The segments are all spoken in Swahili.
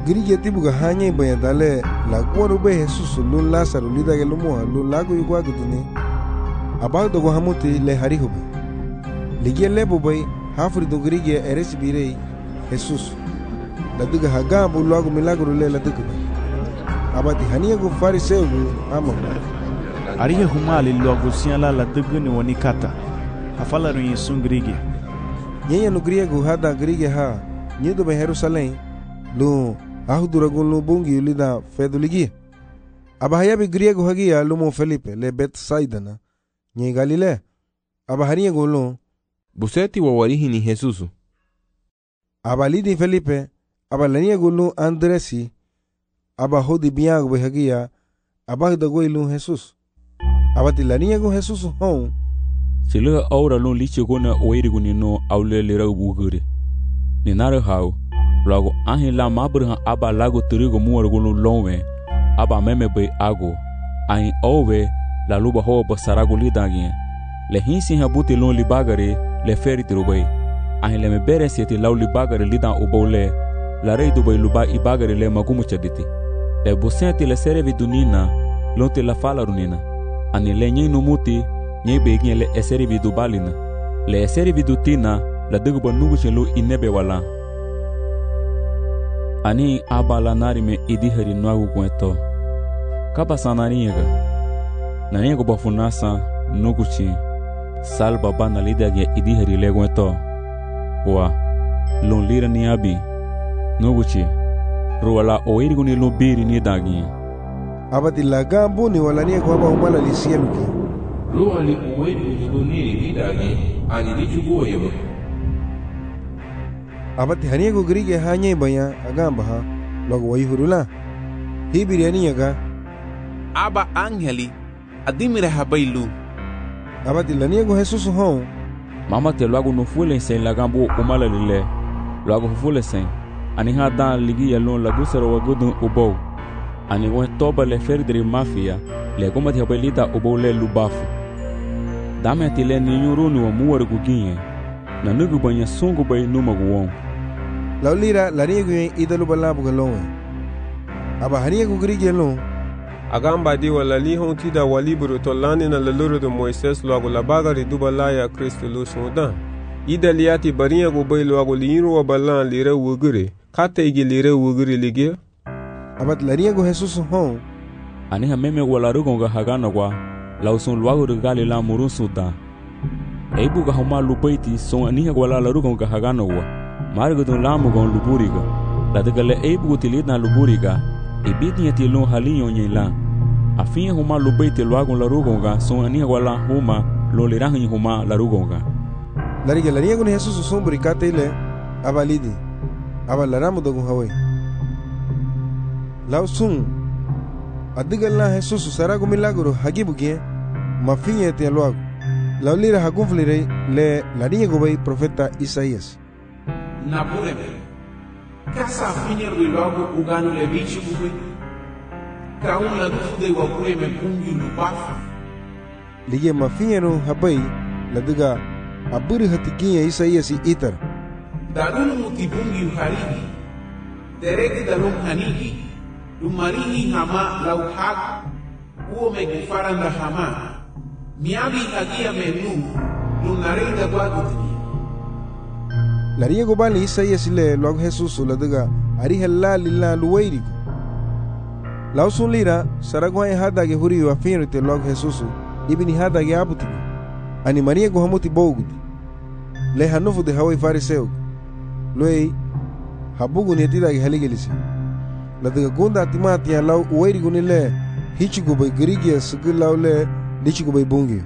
Grige tibuga hanya baya dale la guaru be Jesus lun Lazaro lida ke lumo lun lagu yugwa guduni. Abal dogo hamuti le harihube. Ligie lebo bay hafri do grige eres birei Jesus. La duga hagabu lagu milagro le la duga. Abati hania go fariseu amo. Aria humali logo siala la duga ni wanikata. Hafala ru yesun grige. Nyenya no griego hada grige ha. Nyedo be Jerusalém. Lu ahuduragun lu bungi lida feduligia. Abahayabi griego hagia lumo Felipe le Betsaida na. Nye Galilea. Abaharia golo. Buseti wa warihi ni Jesusu. Abalidi Felipe. Abalania golo Andresi. Abahodi biago behagia. Abahdago ilu Jesus. Abatilania go Jesus hon. Sila aura lo liche gona oiriguni no aule lera ubugure. Ni nare hau. Lago ahin la mabrha aba lago tirigo muargulu lonwe. Aba meme be ago. Ahin owe la luba ho basarago lidagien. Le hinsi habuti lon libagare le feri tirubay. Ahin le me bere sieti lau libagare lidan ubole. La rei dubay luba ibagare le magumu chaditi. Le busenti le serevi dunina lonte la fala runina. Ani le nye numuti nye begien le eseri vidu balina. Le eseri vidu tina la diguba nugu chelu inebe wala. Ani abala nari me idihari nuagu kweto. Kaba sanariega. Naniego bafunasa nugu chi. Salba bana lidagia idihari le kweto. Wa lon lira ni abi. Nugu chi. Ruwala oirigu ni lubiri ni dagi. Abati lagambu ni walania kwa haba umala lisieluki. Ruwa li uwedu ni lidagi ani lichuguo yebo. Abati haniego grige hanya baya agamba ha logo wayhurula. Hibiri aniaga. Aba angeli adimire habailu. Abati laniego Jesus hon. Mama te logo no fule sen lagambu umala lile. Logo fule sen. Ani ha dan ligi yalon la busaro wagudun ubo. Ani wen toba le ferdri mafia le goma ti habelita ubo le lubafu. Dame ti le ni nyuruni wa muwar guginye. Na nugu banya sungu bay numaguwon. Laulira laniego yen idalu balabu galonwe. Aba haniego grige lon. Agamba di wala li hon tida waliburu tolani na laluru de Moises logo la bagari dubalaya Kristo lu sundan. Ida liati baria go bay logo liru wa balan lire wugure. Kata igi lire wugure ligia. Abat laniego Jesus hon. Ani ha meme wala rugonga hagana kwa. Lausun luago regali la murun sudan. Eibu ga homa lupaiti son ani ha wala la rugonga hagana wa. Margo don lamu gon luburiga. La degale eibu utilit na luburiga. Ebidnya ti lon halinyo nyela. Afin homa lupaiti luago la rugonga son ani ha wala homa lo lirahi homa la rugonga. Lariga laniego ni Jesus son burikate ile abalidi. Abalaramu dogun hawai. Lausun adigala Jesus sarago milagro hagibugie mafinye te loago. Laulira hagunflire le laniego bay profeta Isaías. Napureme. Kasa finyer we logo uganu le bichi bube. Kaun la dufude wa kureme pungi lubafu. Lige mafinyero habai la diga aburi hatikinya Isaías itar. Darun mutibungi uharigi. Deregi dalum hanigi. Lumarihi hama lauhag. Uo megufaranda hama. Miabi hagia menu. Lunarida guadutini. Lariego bali Isaías le log Jesus la diga ari hella lilla luwairigo. Lausun lira saragwa hada ge huri wa finrite log Jesus ibni hada ge abutigo. Ani Maria go hamuti bogudi. Le hanufu de hawai fariseu. Loi habugu ni tida ge haligelisi. La diga gunda timati ya lau uwairigo ni le hichigo bay grigia sigilau le lichigo bay bungi.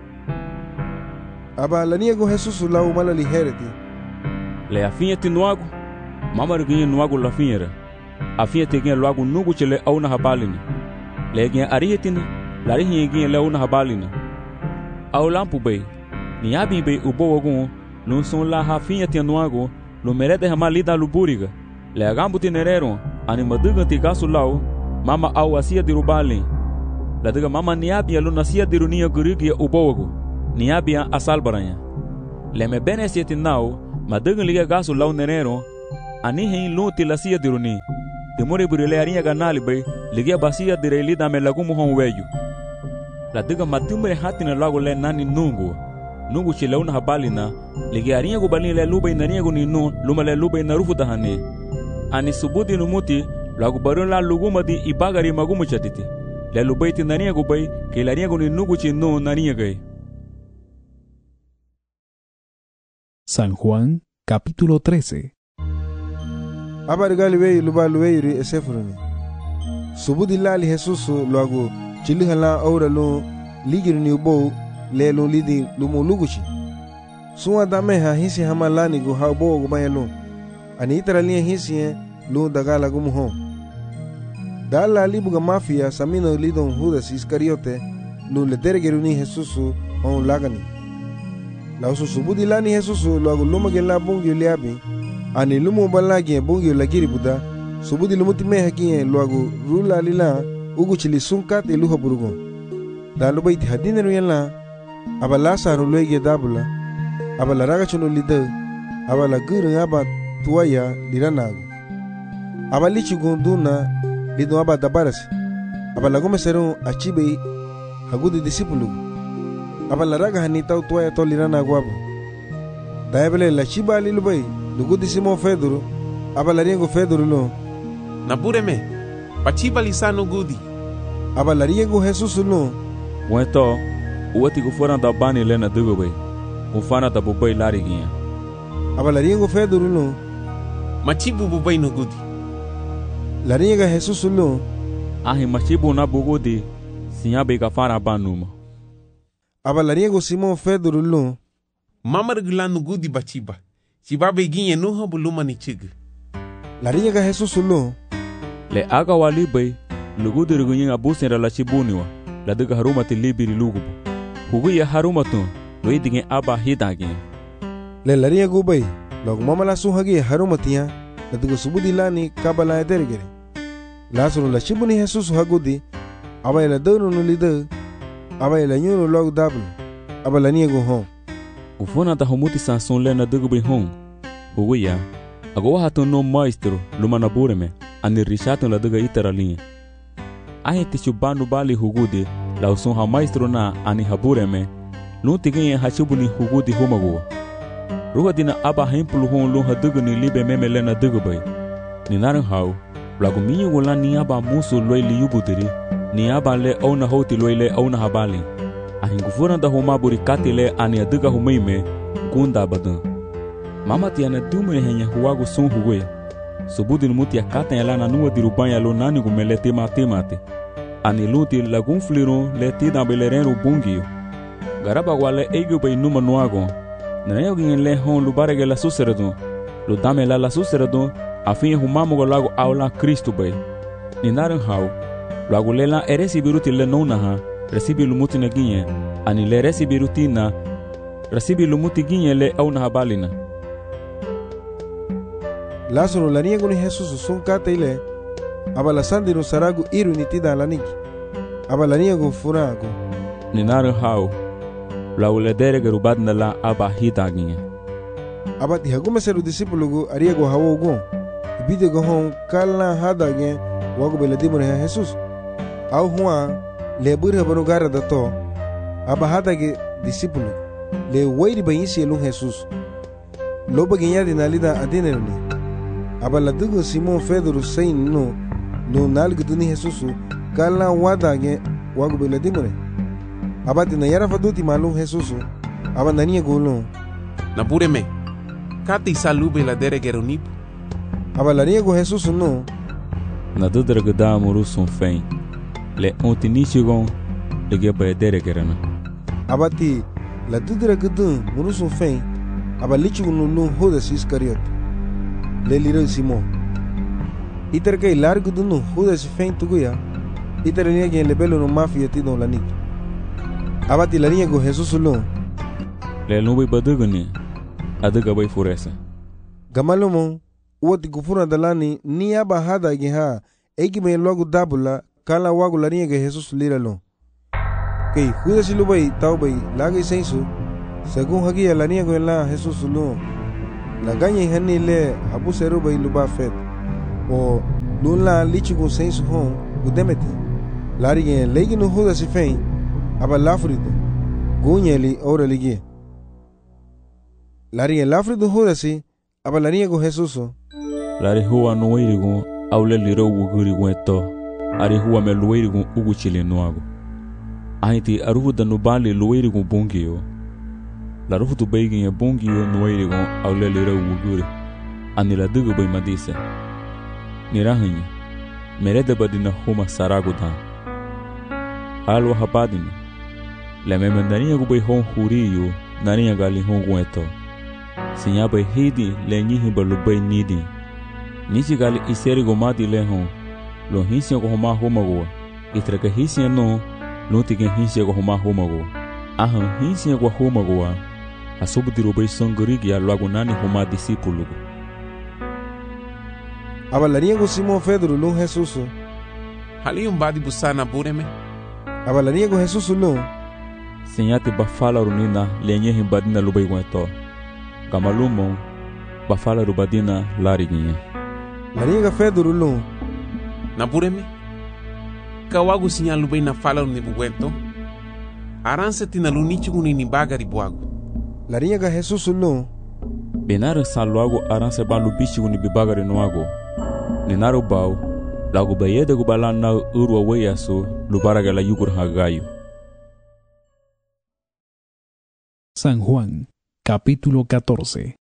Aba laniego Jesus lau malali hereti. Le afinha te nuago. Mama reginha nuago la finha. Afinha te ginha luago nugu chele au na habalina. Le ginha arihetina. La rihinha ginha le au na habalina. Au lampu bay. Ni abi bay ubo wagun. Nun son la hafinha te nuago. Lo merede hamalida luburiga. Le agambu te nerero. Ani maduga te gasu lau. Mama au asia dirubali. La diga mama ni abi alu nasia dirunia gurigia ubo wagu. Ni abi asalbaranya. Le me bene sieti nao. Maduga liga gasu lau nerero. Ani hein luti la sia diruni. temore burile arinha ganali bay ligia basia direli dame lagu muhon weyu la diga matumre hatina lagu le nani nungu chilauna habalina ligia arinha go balin le lubay nania go ninu lumale lubay narufu dahane ani subudi numuti lagu barun la luguma di ibagari magumu chatiti le lubay ti nania go bay ke laria go nungu chinu nania gay. San Juan, capítulo 13. Abargali wey lubalu weyri esefruni. Subudi lali Jesus luagu chilihala aura lu ligiri ni ubo le lu lidi lumu luguchi. Suwa dameha hisi hamalani gu haubo gu bayelu. Ani itaralia hisi lu dagala gu muho. Dala libuga mafia samino lidon Judas Iscariote lu ledergeruni Jesus on lagani. Lausu subudi lani Jesus luagu lumagela bungi liabi. Ani lumu balagi bungi lagiri buda subudi lumuti me hakiye luagu rula lila ugu chili sunkat eluha burugo dalu baiti hadine ruyela abala saru loige dabula abala raga chuno lida abala guru aba tuaya liranago abali chugunduna lido aba dabarasi abala gomeseru achibe hagudi disipulu abala raga hanita tuaya to liranago aba daebele la chiba lilubai Lugu Simon Fedoro, abalaringo Fedoro lo. Nabureme, pachiba lisano gudi. Abalaringo Jesus lo. Bueno, uati gufora da bani lena dugube. Ufana da bubai lariginha. Abalaringo Fedoro lo. Machibu bubai no gudi. Laringa Jesus lo. Ahi machibu na bugudi. Sinyabe gafara banuma. Abalaringo Simon Fedoro lo. Mamar gulano gudi bachiba. Chibabe ginye nuha buluma ni chig. Laringa Jesus lo. Le aga wali bay lugu dirigunya abusen la chibuniwa la diga haruma ti libiri lugubu. Hugu ya haruma tu lo idinge aba hidage. Le laringa gubay log mama la suhagi haruma tiya la diga subudi lani kabala edergere. La sunu la chibuni Jesus hagudi aba la donu no lida aba la nyuno log dabl aba la niego hon. Ufona da humuti sanson lena dugube hon. Huguya, agora hatu no maestro, lumana bureme, ani rishato la duga iteralinha. Ahe tichubanu bali hugude, la uson ha maestro na ani habureme, não tigenye hachubuni hugudi humago. Ruga dina aba hempulu hon lo haduga ni libe meme lena dugube. Ni naran hau, blaguminho gola ni aba muso loi liubudiri, ni aba le ona hoti loi le ona habali. Ahingufura da homa burikati le ani aduga humaime, gunda badan. Mama tiana dume henya huago son huwe. Subudi numuti akata yala na nuwa dirubanya lo nani gumele temate. Ani luti lagun fliro le tida belerero bungio. Garaba wale ego bay numa nuago. Na yogin le hon lubarege la suseredon. Lo dame la suseredon afin humamo go lago aula Cristo bay. Ni naran hau. Lago lela eresi biruti le nona ha. Recibi lumuti na ginye. Ani le recibi rutina. Recibi lumuti ginye le auna habalina. Lázaro la niego ni Jesus son kataile. Aba la sandino saragu iru nitida la niki. Aba la niego furago. Ni naran hau. La uledere gerubad na la aba hitaginye. Aba ti hagume seru discípulo go ariego hawo go. Ibide go hon kala hadage wago beladimo ne Jesus. Au huwa le burha banu gara da to. Aba hadage discípulo. Le wairi bayisi elun Jesus. Loba ginya dinalida adenerni. Aba la dugo Simon Fedoro sein no nalgu duni Jesus kala wadage wago beladimo ne. Aba tina yara faduti malum Jesus. Aba nania golo. Napúreme. Kati salube la dere gerunip. Aba la niego Jesus no. Na dudra gada moru son fen. Le ontinichigon le geba dere gerana. Aba ti la dudra gada moru son fen. Aba lichu no Judas Iscariote. Le liro Simon. Iter kay largo no Judas fen tuguya. Iter niege le belo no mafia ti don la nik. Aba ti la niego Jesus no. Le nubi badugani. Aduga bay furesa. Gamalomo, uoti kufuna dalani ni aba hada geha, eki me logo dabula, kala wago la niege Jesus liralo. Kei, Judas ilubay, tau bay, lagay sensu, según hagia la niego en la Jesus no. La gaña hani le, habu seru bay luba fet. o nun la lichigun sensu hon udemete. Larien legi no Judas y fein aba lafrito gunyeli ora ligie. Larien lafrito Judas y aba larien go Jesuso. Lari huwa no wairigun aule liro wuguri gweto. Ari huwa me luwairigun ugu chile nuago. Ahiti aruhuda no bali luwairigun bungio. Laruhutu beigin bungio no wairigun aule liro wuguri. Anila dugu bay madise. Nirahanyi. Merede badina huma saragudan. Alwa hapadina. Lememe nariya gubay hon huriyo nariya gali hon gweto. Sinya bay hidi le nyihi balubay nidi. Nichi gali iseri gomati le hon. Lo hinsia ko homa homagoa. Itraka hinsia no lo tiken hinsia ko homa homagoa. Ahan hinsia ko homagoa. Asobudiro bay songorigi ya lagunani homa disipulugo. Abalaria go Simon Pedro lo Jesuso. Hali badi busana bureme. Abalaria go Jesuso lo. Senyate bafala runina lenye himbadina lubay gweto. Gamalumo bafala rubadina lariginye. Laria ga Pedro lo. Na bureme. Kawagu sinya lubay na fala ni bugwento. Aranse tina lunichi ni bagari buago. Laria ga Jesuso lo. Benare saluago aranse balu bichi ni bibagari noago. Ninaro bau lagu bayede go balana urwa weyaso lubaraga la yugur hagayo. San Juan, capítulo 14.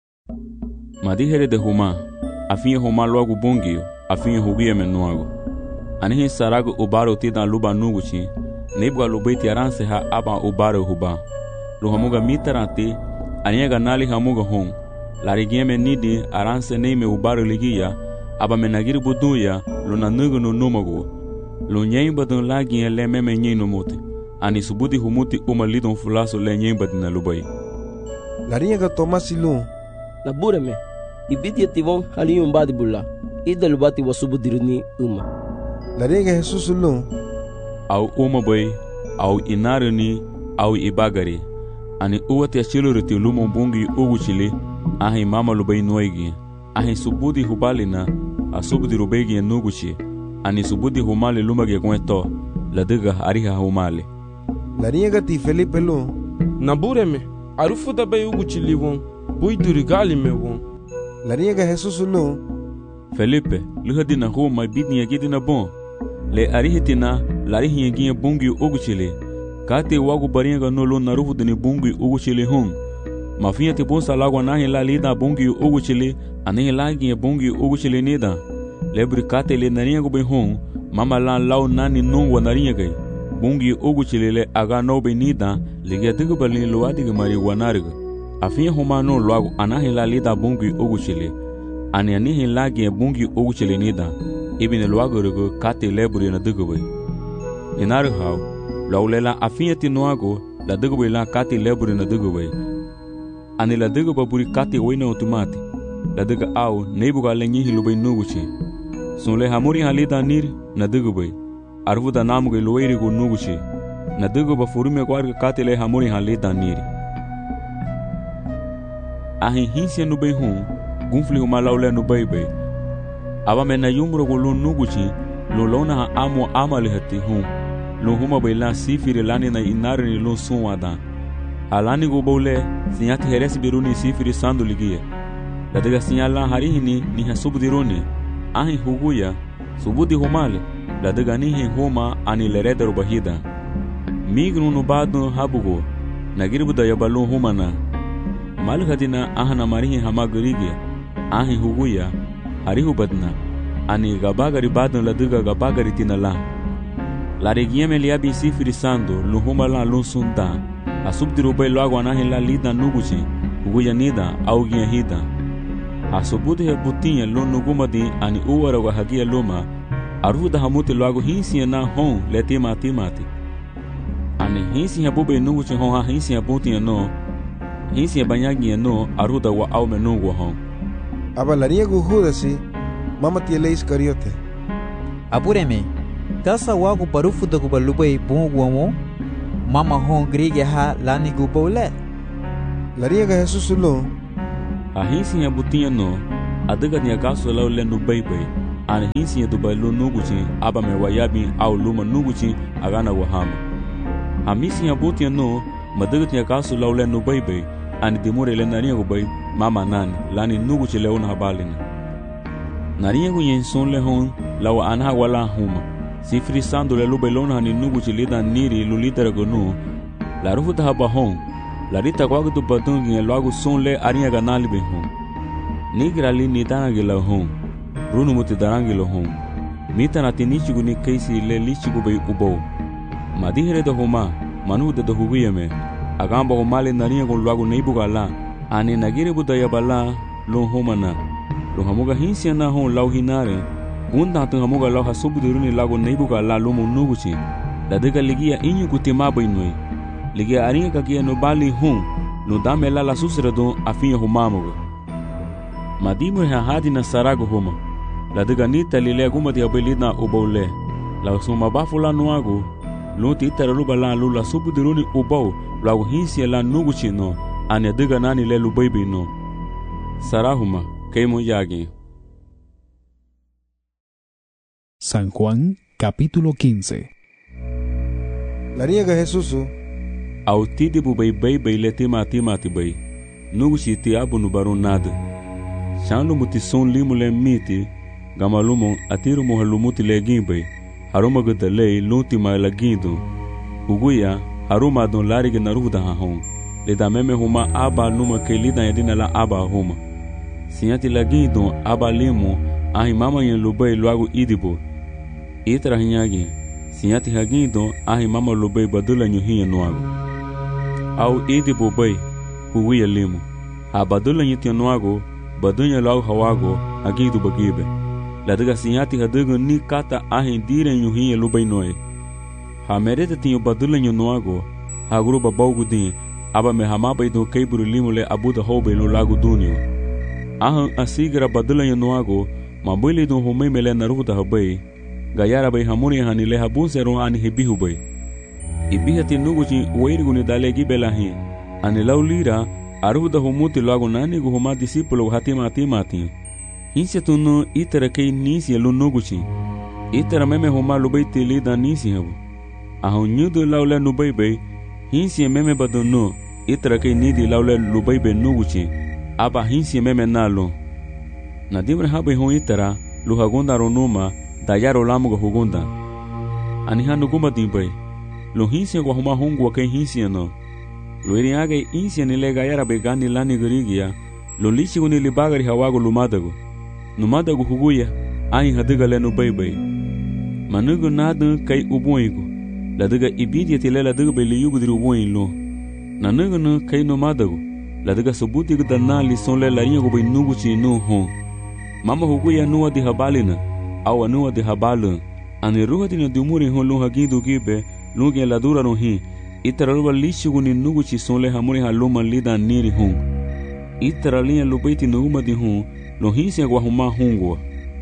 Madijere de Huma, afinye Huma luagu bungio, afinye hugie menuago. Anihi sarago ubaro tida luba nuguchi, nebwa lubaiti aranse ha aba ubaro huba. Luhamuga mitarante, aniega nali hamuga hon. Larigieme nidi aranse neime ubaro ligia, aba menagiri buduya luna nugu no numago. Lo nyen badun lagi le meme nyen no mote. Ani subudi humuti lidon fulaso le nyen badina lubai. Laria ga Tomasi lo. Na bureme. Ibiti ativon haliyum badi bulla. Ida lubati wasubudiruni uma. Laria ga Jesus lo. Au boy, au inaruni, au ibagari. Ani uwati achiluriti lumo bungi uguchili, ahi mama lubai noigi. Ahi subudi hubalina, asubudi rubegi nuguchi, ani subudi humali lumage gweto, ladiga ariha humali. Laria ga ti Felipe lo. Na bureme, arufu da bay uguchi liwon, bui durigali me won. Laria ga Jesus lo. Felipe, luhadina huma bidni yagidina bon. Le arihitina, larihi yagia bungi uguchili. Kate wagu barianga no lo narufu dini bungi uguchili hon. Mafinha te bonsa lago nahi la lida bungi uguchili, anihi lagi bungi uguchili nida. Lebri kate le naringa go hon, mama lan lau nani nungwa naringa gai. Bungi uguchili le aga no be nida, ligia digu bali luadiga marihuanariga. Afinha homa no lago anahi la lida bungi uguchili. Anihi lagi bungi uguchili nida. Ibine luago rigo kate lebri na digu bai. Ninari hao, laulela afinha ti noago, la digu bai la kate lebri na digu bai. Ani la diga baburi kate wena otomati. La diga au nebuga lenyi hilubay nuguchi. Sunle hamuri halida nir na diga bay. Arvuda namuga luwairi go nuguchi. Na diga ba furume kwarga kate le hamuri halida nir. Ahi hinsia nubay hon, gunfli huma laule nubay bay. Aba mena yumro go lo nuguchi, lo lona ha amo amali hati hon. Lo huma bay la sifiri lani na inari ni lo sunwada. Alani go bole, sinyati heresi biruni sifiri sandu ligie. Ladiga sinyala harihini ni hasubudiruni. Ahi huguya, subudi humale. Ladiga nihi huma ani lereder bahida. Mignu nubadu habugo. Nagiribuda yabalu humana. Malhadina ahana marihi hamagurige. Ahi huguya, harihu badna. Ani gabagari badun ladiga gabagari tinala. Larigieme liabi sifiri sandu, luhumala lunsunda. Asubdiru bay logo anahi la lida nuguchi, huguya nida, augia hida. Asubudi he butinha lo nugumadi ani uwara wa hagia luma, aruda hamuti logo hinsi na hon letima timati. Ani hinsi ha bube nuguchi hon ha hinsi ha butinha no, hinsi ha banyagi no, aruda wa aume nugu hon. Abalaria go Judasi, mama tiele Iscariote. Apureme, tasa wago barufu da gubalubay bunguamo, mama hon grige ha lani gubole. Laria ga Jesus lo. A hinsi ha butinha no, Adega nia kaso lau le no bebe. An hinsi ya dubai lo nuguchi aba me wayabi au luma nuguchi agana wahama. Hamisi ya buti ya no madega nia kaso lau le no bebe. Ani dimure le naria gubai mama nani lani nuguchi le una habalina. Naria gu yen son le hon lau anha wala huma. Si frisando le lube lona ni nuguchi lida niri lulitera gonu. La rufuta haba hon. La rita kwagu tu patungi ya luagu son le aria ganali be hon. Nigra li ni tanagi la hon. Runu muti darangi lo hon. Mita na tinichigu ni keisi le lichigu be ubo. Madihere da homa manu de huguye me. Agamba homale naria gon luagu neibuga la. Ani nagire budaya bala lo homana. Lo hamuga hinsia na hon lau hinare. Gunda tu hamuga lau hasubu diruni lagu neibuga la lo munuguchi. Da dega ligia inyu kutima bainoi. Ligia aringa kakia no bali hon. No dame la susra don afinha homamuga. Madimu ha hadi na sarago homa. La dega nita lile aguma di abelina ubole. La suma bafula nuago. Lunti itara luba la lula subu diruni ubau. Lagu hinsia la nuguchi no. Ane dega nani le lubaibi no. Sarahuma, keimo yagi. San Juan, capítulo 15. La niega Jesús. Autidi bubai bai le tima bai. Nuguchi ti abu nubaru nada. Shanu muti son limu le miti. Gamalumo atiru muhalumuti le gimbai. Haruma gada lei lunti ma la gindo. Uguya haruma don larige naruda hahon. Le da meme huma aba numa ke lida yadina la aba huma. Sinyati la gindo aba limu ahi mama yen lubai luagu idibo. Itra hinyagi. Sinyati hagindo ahi mama lubai badula nyuhiya nuagu. Au idibo bai uguya limu. Abadula nyiti nuagu badunya lau hawago agidu bagibe. Ladaga sinyati hadaga ni kata ahi dire nyuhiya lubai noe. Ha merete tinyo badula nyunuago haguru babaugu din aba me hamabai do keiburu limule abuda hobe lo lagu dunio. Ahan asigira badula nyunuago mabuli do homei mele naruda habai gayara bai hamuni hanile habunseron ani hibihu bai. Ibihati nuguchi weiriguni dalegi belahi ani laulira aruda humuti lagu nani gu huma disipulo hatimati. Hinsia tunu itara kei nisi elu nuguchi. Itara meme huma lubai tili da nisi habu. Ahun nyudu laule nubai hinsia meme badunu itara kei nidi laule lubai nuguchi. Aba hinsia meme nalo. Nadimre habai hon itara luhagunda ronuma dayaro lamuga hugunda. Anihanu gumba dimbai. Lu hinsia kwa huma hongwa kei hinsia no. Lu iriage hinsia nile gayara begani lani garigia. Lu lichigu nili bagari hawago lumadago. Numadagu huguya ahi hadiga le nubai. Manugu nadu kai ubuigu. Ladiga ibidia tile ladiga beli yugu diri ubuin lo. Nanugu nu kai numadagu. Ladiga subutigu dana lison le larinyagu bai nuguchi nu hon. Mama huguya nuwa di habalina. Awa nuwa di habalun. Ani ruha dina dumuri hon lunga gindu gibe. Lunga ladura rohi. Itara ruba lichigu ni nuguchi son le hamuri haluma lida niri hon. Itara linha lubaiti nuguma di hon. Lo hinsia kwa huma hungwa.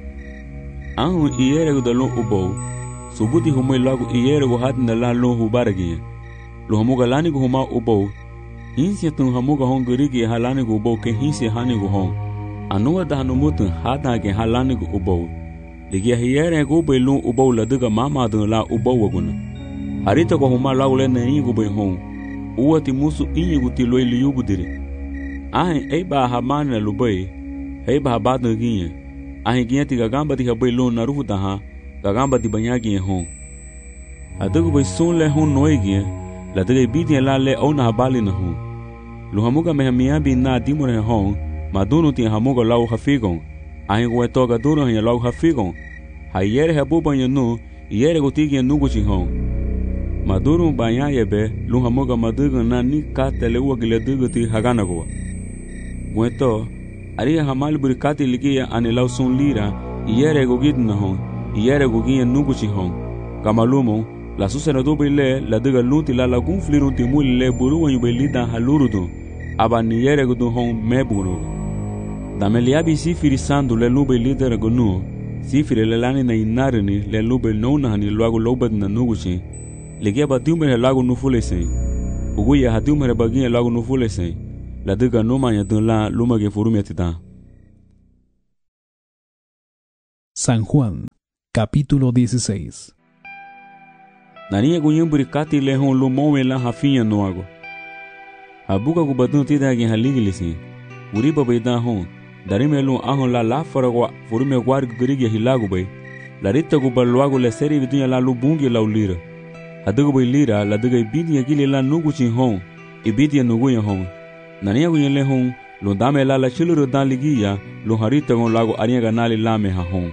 Anhu iyeregu da lo ubou. Subuti humai lagu iyeregu hadina la lo hubaragi. Lo hamuga lani gu huma ubou. Hinsia tun hamuga hon gurigi halani gu ubou ke hinsia hani gu hon. Anuwa da hanumutun hadage halani gu ubou. Ligia iyeregu bai lo ubou ladiga mama dun la ubou waguna. Harita kwa huma lagu le na ingu bai hon. Uwa ti musu inyigu ti loi liyugu diri. Ahin eiba hamani na lubai. Heiba habado ginha. Ahi ginha ti gagamba ti habai lo narufu taha. Gagamba ti banya ginha hon. Adagu bai son le hon noe ginha. Ladaga ibidia la le au na habali na hon. Lu hamuga me hamiabi na dimure hon. Madunu ti hamuga lau hafigon. Ahi gwe toga dunu hanya lau hafigon. Hayere habuba nyanu. Iyere gutigi nuguchi hon. Madunu banya yebe. Lu hamuga maduga na ni katele uwa gile dugu ti hagana gwa. Gwe to. Aria hamali burikati ligia ane lau son lira, iyere gogidna hon, iyere gogia nuguchi hon. Kamalumo, la susena dobe le, la diga lunti la lagun flirunti muli le buruwa yube lida halurudu, aba niyere godu hon meburu. Dameliabi sifiri sandu le lube lidera gonu, sifiri le lani na inarini le lube nona hani luago lobed na nuguchi, ligia ba diumere lago nufulese, uguya hadiumere bagia lago nufulese. La diga noma ya dun la luma ge furumi atita. San Juan, capítulo 16. Nania gunyamburi kati lehon lumowe la hafinya noago. Abuka gubadun tida gen haligilisi. Uriba bayda hon. Darimelu ahon la faragwa furume gwar gurigi hilagu bay. Larita gubalwago le seri vidunya la lubungi la ulira. Adugo bay lira la duga ibidi gili la nuguchi hon. Ibidi nuguya hon. Nania gunyele hon. Lo dame la chiluru dan ligiya. Lo harita gon lago ariaga nali lame ha hon.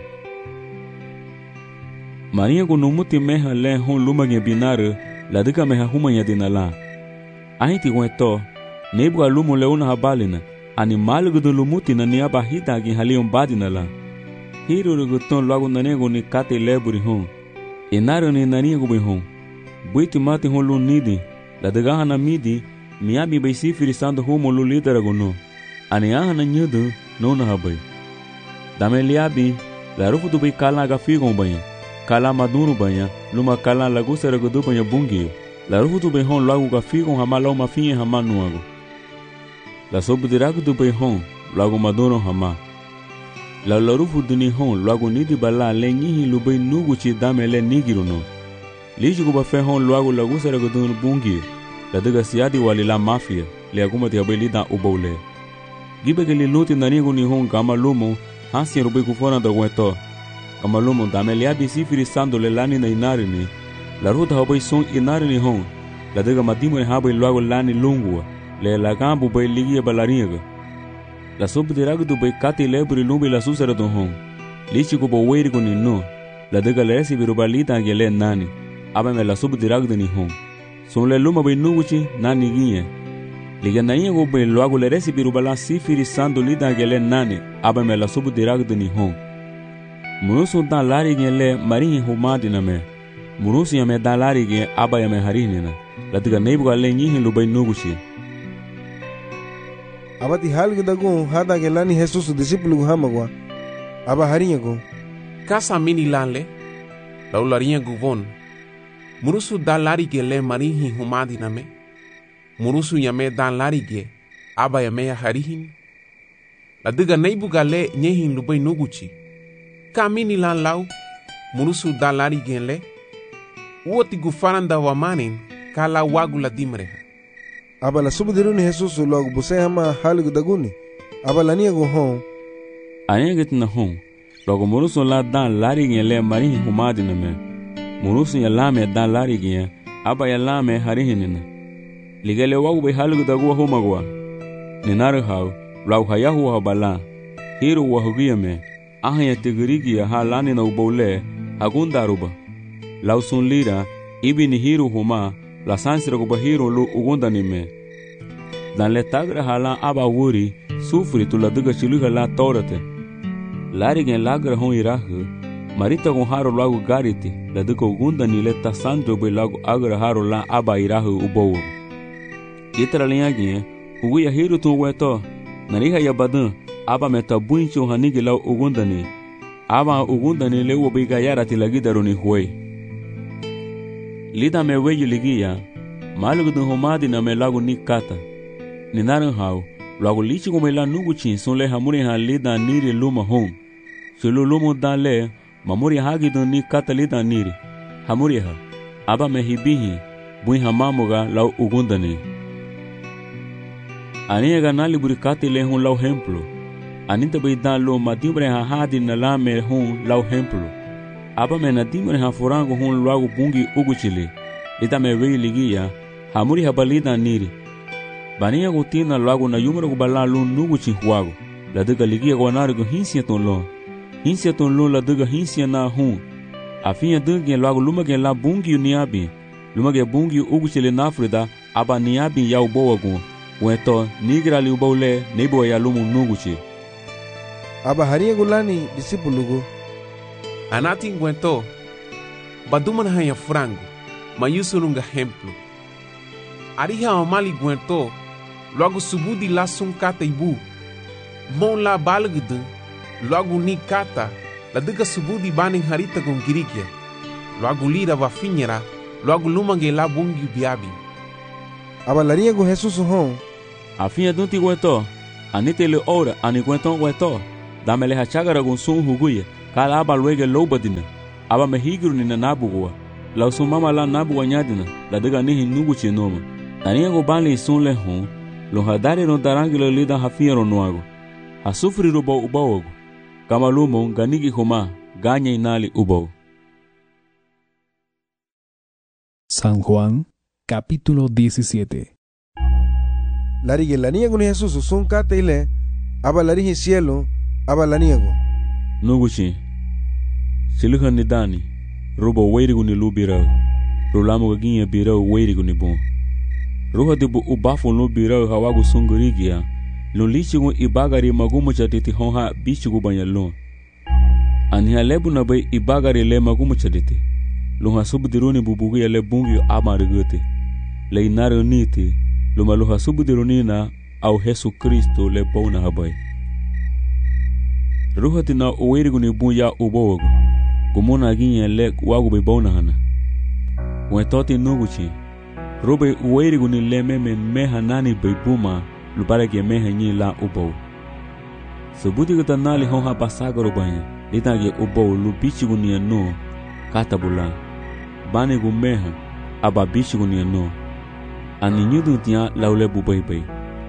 Maria ko numuti meha le hon lumage binare la duga meha humanya dinala. Ahiti gweto nebu alumo leuna habalina. Animal gudu lumuti na niaba hita gi halion badinala. Hiru guton lago nanego ni kate leburi hon. Enaro ni nanigo be hon. Buiti mati hon lu nidi. La duga na midi miabi bay sifiri sando humo lu lidera gono. Ani ahana nyudu nona habay. Dame liabi la rufudu bay kala ga figon banya. Kala maduro banha, luma kala lagu seragudu banha bungi. La rufudu bay hon lagu ga figon hamala uma finha hamanuago. La sobudirago do bay hon lagu maduro hama. La rufudu ni hon lagu nidi bala lenyihi lubay nuguchi dame le nigiruno. Liji guba fe hon lagu seragudu bungi. La duga siadi wali la mafia le agumati abelida ubole. Gibe ke li luti nanigo ni hon gama lumo hansi rubay kufona da gweto. Kamalumo dame liabi sifiri sando le lani na inarini. La ruta habay son inarini hon. La duga madimo e habay luago lani lungua. Le la gambu bay ligia balariga. La sobudirago do bay kati leburi lumbi la susara don hon. Lichi kubo weirigo ni no. La duga le resi birubalita angele nani. Abame la sobudirago ni hon. Son le luma bay nuguchi nani ginye. Liga na ingo bay luago le resi birubala sifiri sando lita angele nani. Abame la sobudirago ni hon. Murusu dan lari gen le marinhi humadi na me. Murusu yame dan lari gen aba yame harini na. Latiga neibu ga le nyihin lubay nugushi. Abati halgu dagun hada ge lani Jesus discipulu hamagwa. Aba harinya go. Kasa mini lanle. Laularinya guvon. Murusu dan lari gen le marinhi humadi na me. Murusu yame dan lari gen aba yame harihin. Latiga neibu ga le nyihin lubay nuguchi. Kamini lan lau, murusu dan lari genle, uoti gufaranda wamanin, kala wagu la dimreha. Aba la subudiruni Jesus logo buse hama halu daguni. Aba la niego hon. Ayenget na hon, logo murusu la dan lari genle marihi humadi na me. Murusu ya lame dan lari gen, aba ya lame harihinina. Ligele wagu be halu dagua homagwa. Ninaru hau, lau hayahu habala, hiru wahugia me. Ahaya tigirigi ya halani na ubole agundaruba. Lausun lira ibi ni hiru huma la sansira guba hiru lu ugunda ni me. Dan le tagra hala aba wuri sufri tu la duga chiluga la torate. Lari gen lagra hon irahu marita gon haro lagu gariti la duga ugunda ni le tasandro be lagu agra haro la aba irahu ubowo. Itra linha gen uguya hiru tu weto nariha ya badan aba meta buncho hanigi lau ugundani. Aba ugundani le ubiga yara tilagidaruni huwe. Lida me weyu ligia, malugudun homadi na me lagu ni kata. Ninaran hau, lagu lichi kume la nuguchin son le hamuri ha lida niri luma hon. Sulu lumu dan le, mamuri hagidun ni kata lida niri. Hamuri ha, aba me hibihi, bui hamamuga lau ugundani. Aniega nali burikati le hon lau hemplo. Anita bay dan lo madimbre ha hadi na lame hon lau hemplo. Aba me na dimbre ha forango hon lagu bungi uguchili. Lita me wei ligia, hamuri ha balida niri. Bania gutina lagu na yumra gubala lo nuguchi huago. La duga ligia guanarigo hinsia ton lo. Hinsia ton lo la duga hinsia na hon. Afinha duga lagu lumage la bungi uniabi. Lumage bungi uguchili na Afrida, aba niabi ya uboa gun. Weto nigra li ubole nebo ya lumu nuguchi. Aba haria gulani disipulugo. Anati ngwento, baduman hanya frango, mayusurunga hemplo. Ariha amali gwento, logo subudi la sun kata ibu. Mon la balgudu, logo ni kata, la duga subudi baning harita gon girigia. Logo lira va finera, logo lumange la bungi biabi. Aba laria go Jesus hon. Afinha dunti gwento, anite le ora ani gwento gwento. Dame le hachagara gon sun huguye. kala aba luege lobadina aba mehigiru ni na nabuwa la su mama la nabuwa nyadina la daga nihi nugu chinoma tania go bali sun le hon lo hadari no darangilo lida hafiero nuago hasufri rubo ubawogo kama lumo ganigi homa ganye inali ubo. San Juan, capítulo 17. Larige la niego ni Jesús son kate ile aba larige cielo aba la niego nuguchi siluhan ni dani rubo weirigu ni lubira rulamu ginye bira weirigu ni bon ruha de bu ubafo no bira hawagu sungurigia lo lichigu ibagari magumu chatiti honha bichigu banyalon ani halebu na bay ibagari le magumu chatiti lo hasubudiruni bubugu ya le bungi amarigute le inaro niti lo malo hasubudirunina au Yesu Kristo le bona habay ruha tina weirigu ni bunya ubogo gumuna ginye le wagu be bona hana wetoti nuguchi robe weirigu ni le meha nani be buma lubare ke meha nyi la ubo subuti gata nali honha pasagaro banya litage ubo lubichigu ni no katabula bani gu meha aba bichigu ni no ani nyudu tia laule bubai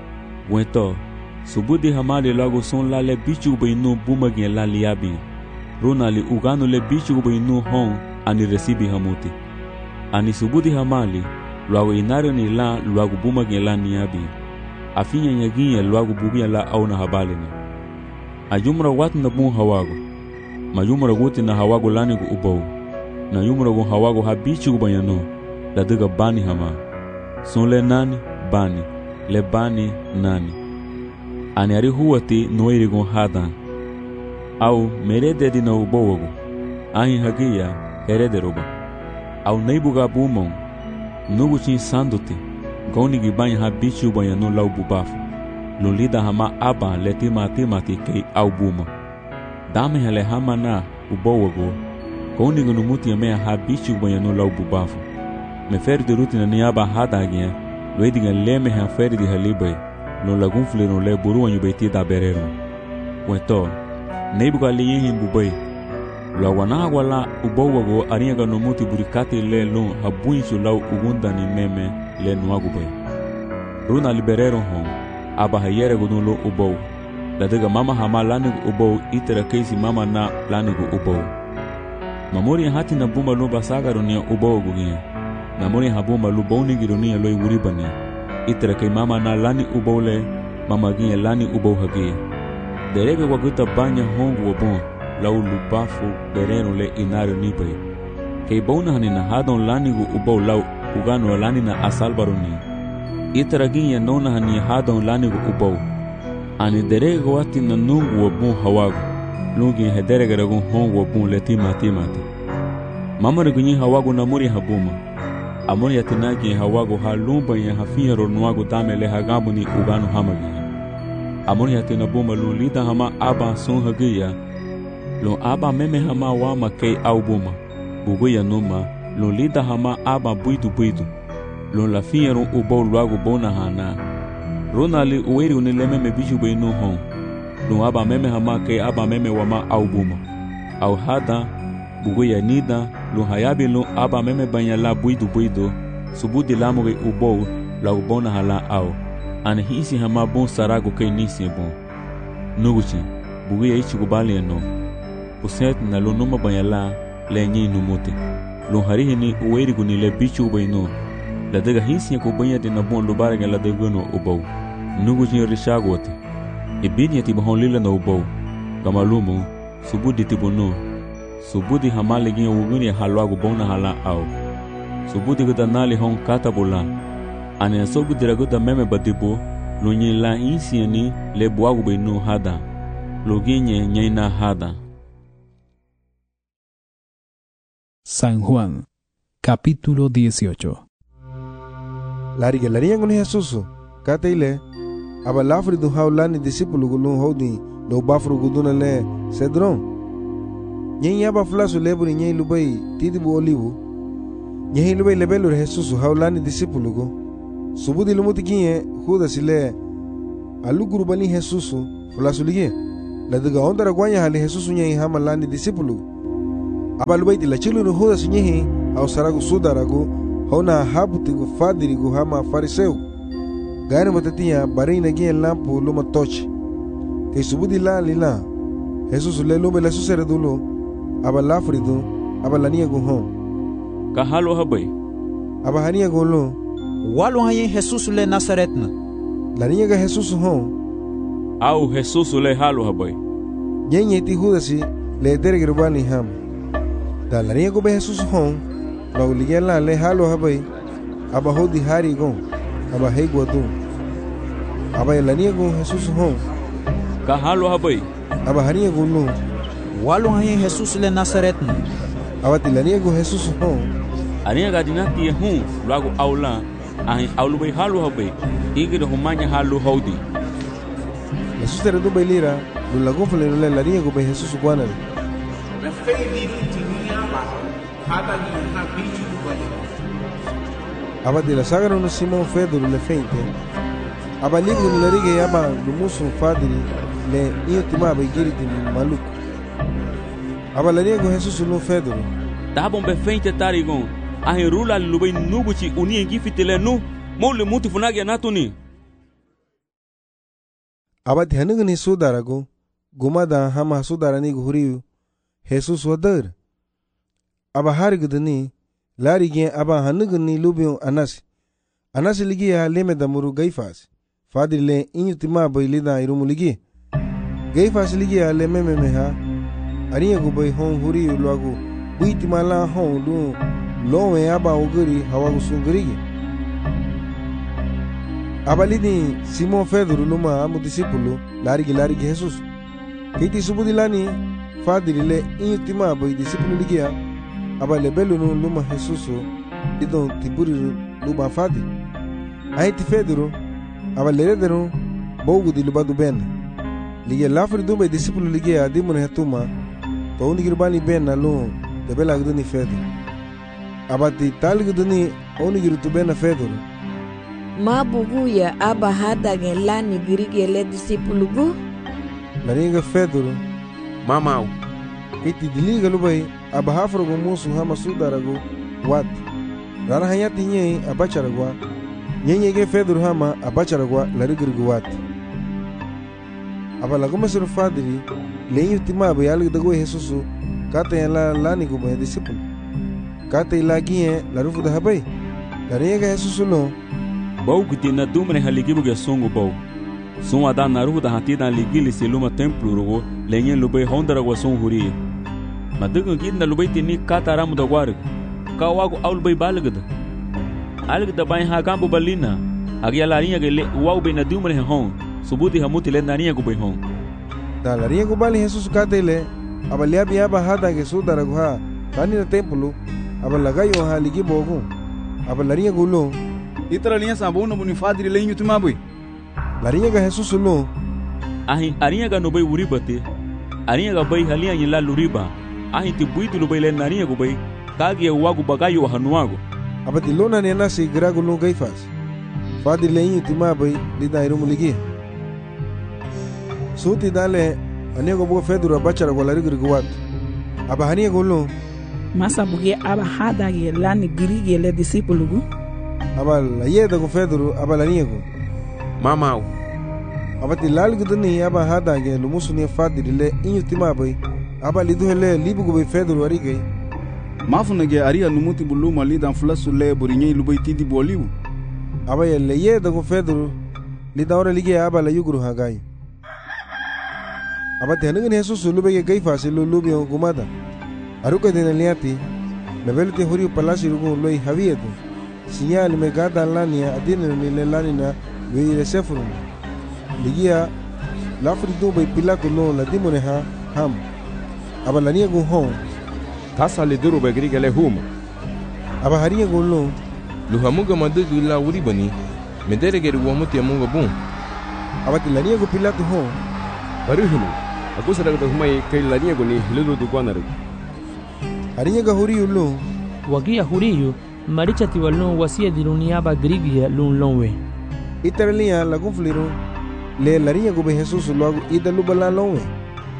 weto subuti hamali lago son la le bichigu be no buma ge la liabi ronali ugano le bichigu be no hon ani resibi hamuti ani subuti hamali luago inario ni la luago buma ge la niabi afinya nyaginya luago bugia la au na habali ni ajumra wat na bun hawago majumra guti na hawago lani gu ubo na yumra gu hawago habichi gu banyano la diga bani hama son le nani bani le bani nani ani ari huwati noiri gu hada au merede di na ubo wago ahi hagia herede roba au neibuga bumon nugu chin sanduti goni gibanya habichi ubanyano lau bubafu lolida hama aba letima timati kei au buma dame hale hama na ubowago goni gunumuti yamea habichi ubanyano lau bubafu meferi de rutina niaba hadagia loediga leme ha feri di halibai lo lagunfle no le buru wanyubeti da berero weto neibuga liyehin bubai lo wana wala ubowago ariga no muti burikati le lo habuinchu lau ugunda ni meme le nuagubai runa liberero hon aba hayere go lo ubo la daga mama hama lanigu ubo itera keisi mama na lanigu ubo mamori hati na buma lo basaga ronia ubo gugia mamori habuma lo boni gironia lo wuribani itera kei mama na lani ubo le mama gia lani ubo hagia derege kwa guta banya hongu wabon lau lubafu bereno le inario nipai kei bona hanina hadon lanigu ubo lau ugano lani na asalbaroni itaraginya nona hani hadon lanigu ubo ani derege wati na nungu wabun hawagu lungi hederege ragun hongu wabun le timati mama regunyi hawagu na muri habuma amori yatinagi hawagu halumba ya hafiya ronuagu dame le hagabu ni ugano hamagi amori yatinabuma lulida hama aba son hagiya lo aba meme hama wama kei au buma buguya numa lo lida hama aba buidu lo la fiero ubo luago bona hana ronali uweri unileme me biju be no hon lo aba meme hama kei aba meme wama au buma au hada buguya nida lo hayabi lo aba meme banya la buidu subudi lamuge ubo la ubona hala au an hisi hama bon sarago kei nisi bon nuguchi buguya ichi kubali no uset na lo numa banya la lenye numuti lo harihi ni uweri guni le bichu ubaino la daga hisi ko banya de na bon lo barga la daga no ubo nugu jin rishagote ibini yati bahon lila no ubo kamalumo subudi tibono subudi hamale gin uguni halwago bona hala au subudi gada nali hon katabola ane subudi ragoda meme badibo lo nyi la hisi ni le boago be no hada lo ginye nyaina hada. San Juan, capítulo 18. Larige laria con Jesús, kateile, aba lafri du haulani discípulo gulun hodi, no bafru guduna le cedron. Nyen aba flasu leburi nyen lubai tidibu olivu. Nyen lubai lebelu Jesús haulani discípulo go. Subudi lumuti kinye Judas ile aluguru bani Jesús flasu lige. daga ondara gwanya hali Jesus nyi hama lani disipulu abalubai la chilu no Judas nyi au saragu sudaragu hona habutigu fadirigu hama fariseu gani matatia barina gien lampu luma tochi te subudi la lila Jesus le lumbe la susere dulu abalafridu abalania gu hon ka halo habai abahania gu lo walo haye Jesus le Nazaretna lania ga Jesus hon au Jesus le halo habai nyenye ti Judasi le derge rubani ham da lania gu be Jesus hon la uligela le halo habai abahodi hari gon abahegwa du abayelania gu Jesus hon ka halo habai abahania gu lo walo haye Jesus le Nazaretna abatilania gu Jesus hon ania ga dinati hu lagu aula ahin aulu bai halo habai igre humanya halo hodi Jesus tere du bailira lu lagu fle le lania gu be Jesus kwana me feili tinia ba hada ni ha bichu bale abatila sagara no Simon Pedro le feinte abaligu le rige aba lumusu fadiri le iyotima ba giriti maluco abalania gu Jesus no Pedro dabon be feinte tarigon ahin rula lubai nuguchi uni ngifitele nu mole mutu funagi natuni abati hanugni sudarago gumada hama sudarani guriu Jesus wadar aba harigdani larige aba hanugni lubio anas ligia leme damuru gaifas fadile inyutima bailida irumuligi gaifas ligia leme meha ariya gubai hon huriu lagu buitimala hon lu lowe aba uguri hawagu sungrigi abalini Simon Pedro luma amu disipulu larigi Jesus kiti subudilani fadirile inyutima bai disipulu ligia abale belunu luma Jesus idon tiburi luma fadi aiti Pedro abale dero bogu di lubadu ben ligia lafri dumbe disipulu ligia dimune hatuma to unigirbani ben na lu debela gduni Pedro abati talgduni onigiru tubena Pedro mabuguya aba hadage lani girige le disipulugu laringa Pedro mamau iti diliga lubai aba hafrogo musu hama sudarago wat rara hayati nye abacharagwa nyenye Pedro hama abacharagwa larigirgu wat aba lagoma sur fadiri lenyu timabe algdago Jesusu kata yala lani go be disipul kata ilagie larufu da habai laringa Jesusu no bau que na dumre haligi buge songo bau son ada naru da hatida ligili seluma templo rogo lenyen lubai hondara go son huri madugo gidna lubai tini kataram da gwar kawago aulbai balgada algda bai ha gambo balina agia larinha gele wau be na dumre hon subuti hamuti le narinha go bai hon da larinha go bali Jesus katele abalia bia ba hada ge sudara go ha tani na templo abalagayo ha ligi bogo abalarinha go lo itara linha sabuna buni fadri lenyu tumabui larinha ga Jesus lo ahin arinha ga no bai uri bate arinha ga bai halia yin la luriba ahin ti buitu lo bai le narinha go bai kage wagu bagayo hanuago abati lona ne na si grago no gaifas fadri lenyu tumabai lida irumu ligi suti dale anego bo Pedro abachara go larigir gwat abahania go lo masa buge aba hada ge lani girige le disipulugu abal ayeda go Pedro abalania go mamau abati lalgdani aba hada ge lumusuni fadri le inyutima bai abali duhele libu go Pedro arige mafuna ge aria numuti buluma lidan flasu le borinye lubai tidi boliu abaya le yeda go Pedro lidan ora lige abala yugru hagai abati hangen Jesus lubai ge gaifas lubi gumada aruka dinaliati mebelte huri palasi rugo loi havieto sinyali me gada lania adine ni lanina we sefuru ligia lafri do bay Pilato no la dimone ha ham abalania go hon tasa le duro be grigale huma aba haria go lo lu hamuga madugu la wuri bani medere geru wamuti amunga bun abati lania go Pilato hon baruhunu akusara go humai kai lania go ni hilu du kwanaru haria ga huri ulo wagia huriyu maricha tiwalno wasia dirunia ba grigia lun lonwe itaralia la gufliru le laria go be Jesus logo idalu bala lonwe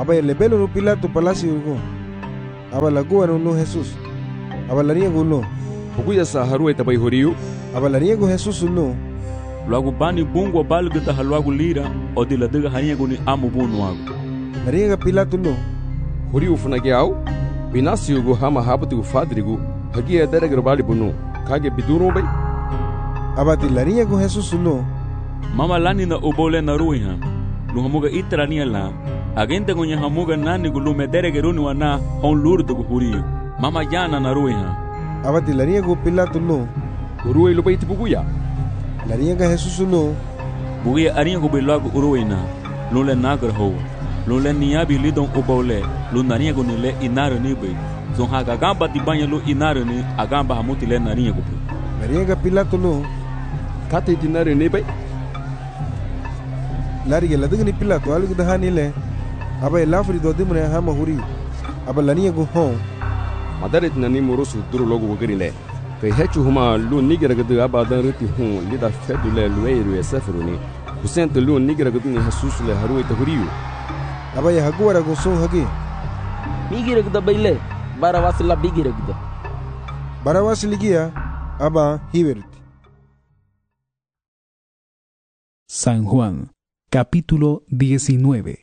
aba lebelo no Pilato palacio go aba lagoa no Jesus aba laria go no buguya sa harue tabai horiu aba laria go Jesus no logo bani bungo balga da halwago lira o de la daga hanya go ni amu bunu ago laria ga Pilato no horiu funage au binasio go hama habatu go fadrigo hagia daragar bali bunu kage biduro bai aba ti laria go Jesus no mama lani na obole na ruiha lu hamuga itrania la agente gonya hamuga nani gulu medere geruni wana on lurdo go huriyo mama jana na ruiha abati laria go Pilato no uruwe lo baiti buguya laria ga Jesus no buguya aria go belago uruina lo le nagar ho lo le niabi lidon obole lo naria go nile inaro ni be zon haga gamba di banya lo inaro ni agamba hamuti le naria go laria ga Pilato no kate dinaro ni be lari la dugni Pilato algu da hanile aba lafri do dimre hama huri aba lania go hon madaret nani morosu duro logo wogrile kai hechu huma lu nigera gadu aba dan ruti hon lida fedule lueru esafruni husent lu nigera gadu ni Jesus le haru ita huriu aba ya hagwara go son hagi migira gada baile barawas la bigira gada barawas ligia aba hiberti. San Juan capítulo 19.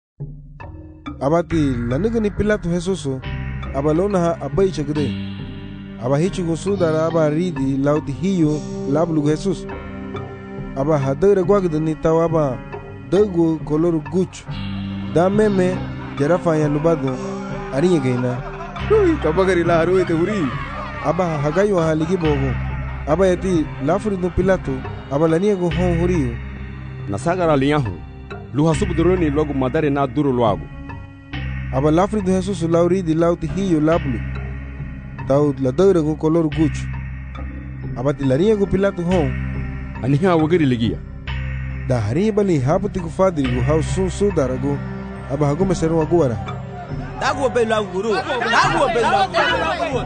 Abati lanigani Pilato Jesus abalona ha abai chagde aba hichu gusudara aba ridi lauti hiyo lablu Jesus aba hadere gwagdani tawaba dago color guch da meme jarafa ya lubado ariye gaina kabagari la haru te huri aba hagayo haligi bogo aba yati lafri no Pilato aba lania go hon huriyo nasagara liyahu luha subduroni logo madare na duro loago aba lafri do Jesus lauri di lauti hiyo lablu tau la dore go color guch aba tilaria go Pilato hon aniha wogeri ligia da hari bali haputi go fadri go haus sun darago aba hago mesero agora dago be la guru dago be la guru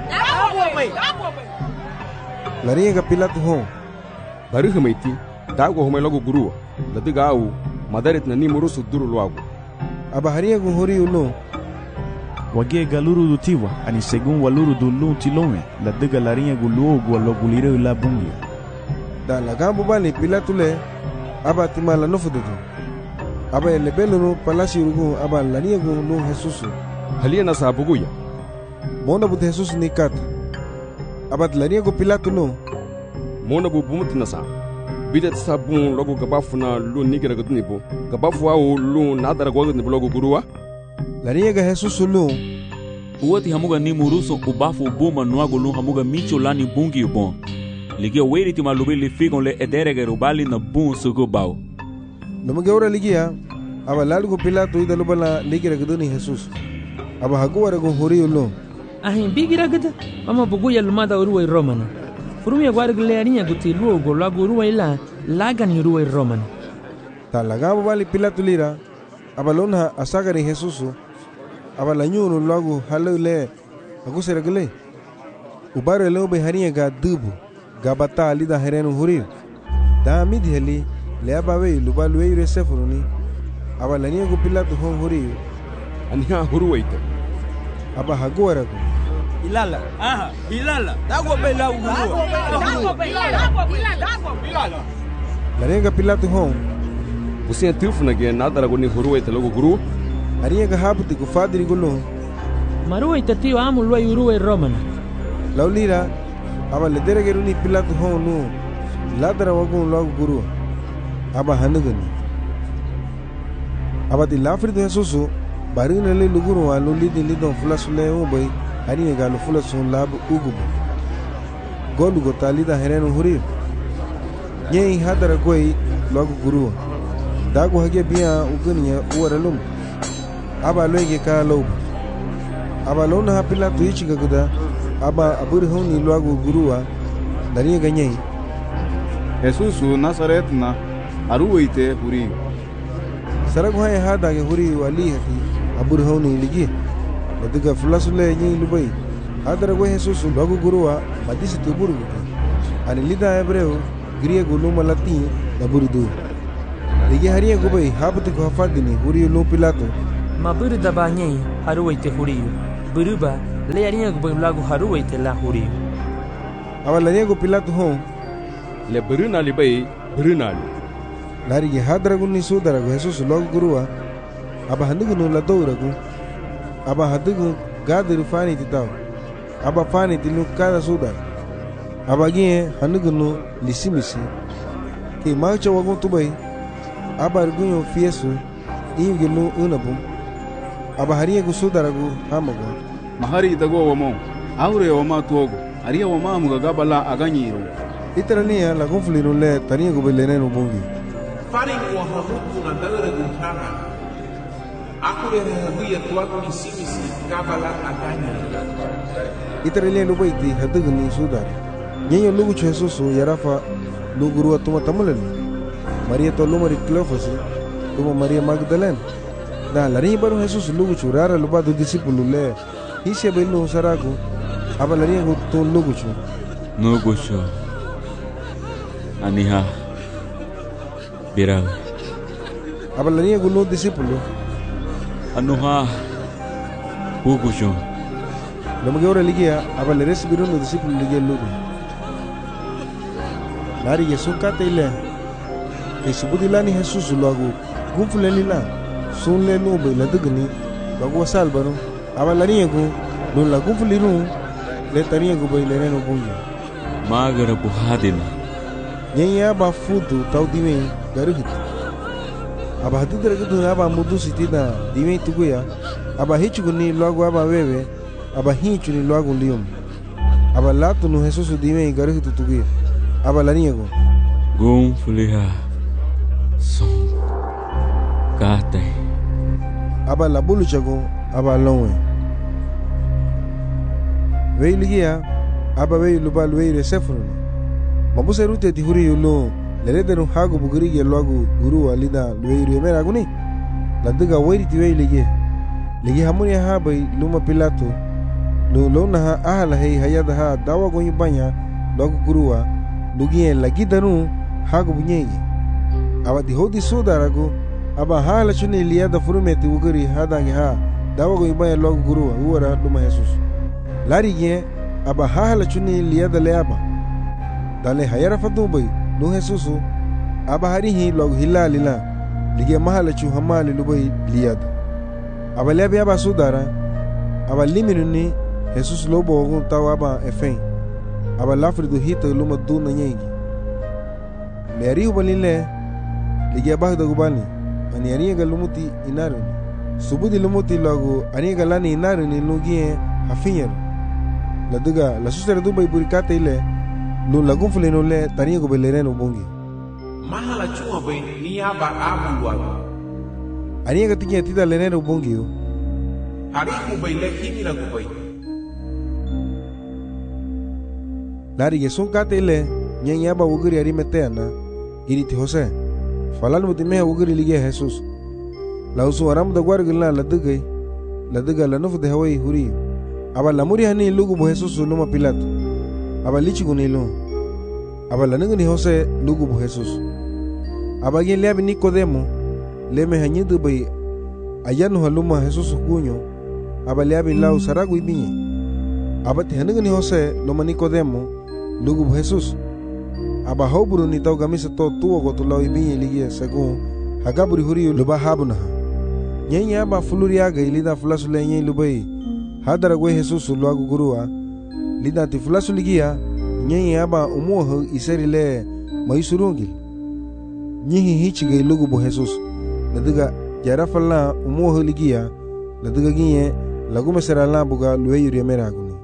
laria ga Pilato hon bari hamaiti dago homa logo guru ladiga au madaret na ni murusu duro loago aba haria go hori uno wage galuru do tiwa ani segun waluru do lunti lome ladiga larinha go logo logulire la bungi da la gambo bali Pilato le aba timala no fududu aba lebelo no palacio rugo aba laria go no Jesus halia na sabuguya mona bu Jesus ni kat aba laria go Pilato no mona bu bumut na sa bidet sabun logo gabafuna lu nigera gadunibo gabafu au lu nadara godni logo guruwa laria ga Jesus lu uwati hamuga ni muruso ubafu buma nuago lu hamuga micho lani bungi bon ligia weri tima lubili figon le ederege rubali na bun sugo bau numuge ora ligia aba lalgo Pilato ida lubala ligera gaduni Jesus aba hagwara go hori lu ahin bigira gada mama buguya lumada uruwa romana furumia gwargle arinha guti luogo lago uruwa ila lagani uruwa romana ta lagabo bali Pilato lira aba lona asagari Jesus aba lanyuno lago halule agusera gele ubare lobe harinha ga dubu gabata ali da hereno hurir da midi heli le abawe lubalwe ire sefuruni aba lania go Pilato hon huri aniha huruwaita aba hagwara go ilala ilala dago be la uguru dago be ilala larenga Pilato hon busia tufuna ge nadara go ni huruwaita logo guru ariga habuti go fadri go no maruwa itatio amu lwa uruwa romana laulira aba le derege runi Pilato hon no ladara wago logo guru aba hanugani aba di lafri do Jesus barina le luguru wa luli di lidon fulasule o boy ani ga lo fulasun lab ugubo golu go talida hereno huri nyei hadara goi logo guru dago hage biya uguniya uwaralum aba loge ka lo aba lona ha Pilato ichi gaguda aba abur honi logo guruwa dari ga nyei Jesus Nazaret na aruwaite huri sarag hoye hada ge huri wali hati abur honi ligi ladiga fulasule nyi lubai hadara go Jesus logo guruwa badisi tuburu ani lida hebreo griego luma latin da burdu ligi hariya go bai habti ko fadini huri lo Pilato ma buru da ba nyei haruwaite huriyo buruba le arinha go lagu haruwaite la huriyo aba lariya go Pilato hon le buruna li bai buruna li larige hadragu ni sudaragu Jesus logo gurua aba handugu no la douragu aba hadugu gadiru fani titaw aba fani tilu kada sudar aba gie handugu no lisimisi ke marcha wagon tubai aba argunyo fiesu ingelu unabum aba hariya go sudaragu hamago mahari dago wamo aure wama tuogo hariya wama mugaga bala aganyiro itarania la conflino le tania go beleneno bongi fari wa hamutu na dagara guhana akure habuya tuaku isimisi kabala aganya itarania no baiti hadugni sudar nyenyo lugu chesusu yarafa luguru atuma tamulen Maria to lumari Cleofas tuma Maria Magdalena da lari baru Jesus lugu churara luba do discípulo le hise belu saragu aba lari go to lugu chu no gocho aniha birawe aba lari go no discípulo anuha gocho lama ora ligia aba lari sibiru no discípulo ligia lugu lari yesu katele ke subudilani Jesus lugu gumfuleni la sunle no be la dugni bago salbano aba lari go don la gumfuliru le tania go be le no bungi magara buhadina nyanya ba fudu tau dime garuhit aba hadu dergudu aba mudu sitida dime tuguya aba hichuguni logo aba bebe aba hichuni logo lium aba latu no Jesus dime garuhit tuguya aba laniego gum fuliha son kate aba la bulu chago aba lonwe veiligia aba vei lubal vei resefru mabuse rute ti huri yulo leledenu hago bugurige logo guru alida vei remera guni ladiga wairi ti vei ligi hamuni ha bai luma Pilato lo lona ha ahala hei hayada ha dawa go banya logo gurua lugie lagi danu hago bunyegi aba di hodi sudarago aba hala chuni liada furumeti uguri hadangi ha dawa go banya logo gurua uara luma Jesus larige aba hala chuni liada leaba dale hayara fadubai no Jesus aba harihi logo hilalila lige mahala chu hamali lubai liada aba lebe aba sudara aba liminuni Jesus lobo gun tawa aba efen aba lafridu hita luma duna nyengi le arihu balile lige aba da gubani ani ariga lumuti inaruni subudi lumuti logo ariga lani inaruni nugie hafinyero la duga la susera dubai burikate ile lu lagun fuleno le tania go belereno bongi mahala chuma bai ni aba abu wa aniga tinya tida leneno bongi harihu bai le himira go bai lari yesun kate ile nyanya aba wuguri ari meteana iriti Jose falal mutime wuguri lige Jesus la usu aram da gwargla la duga la nufu de hawai huri aba la muri hani lugu bo Jesus luma Pilato aba lichi gunilo aba la ningni Jose lugu bo Jesus aba gen le Nicodemo le me hanyidu bai ayanu haluma Jesus kunyo aba le lau saragu ibinye aba te ningni Jose luma Nicodemo lugu bo Jesus aba hoburu ni tau gamisa to tuo go to lau ibinye ligie según hagaburi huri luba habuna nyenya aba fuluri aga ilida fulasu le nyen lubai hadara gwe Jesus luagu gurua lida ti fulasu ligia nyenye aba umuho iseri le maisurungil nyihi hichige lugu bo Jesus nadiga jarafala umuho ligia nadiga ginye lagu mesera la buga lueyuri emeraguni.